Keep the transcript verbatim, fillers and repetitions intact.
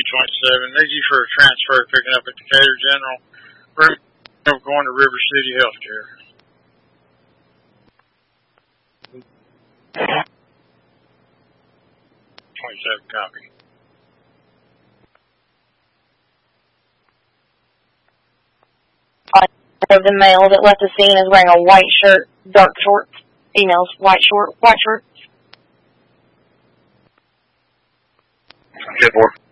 twenty-seven. Need you for a transfer picking up at Decatur General. Room going to River City Healthcare. twenty-seven copy. Of the male that left the scene is wearing a white shirt, dark shorts. Female's white short, white shirt. ten four.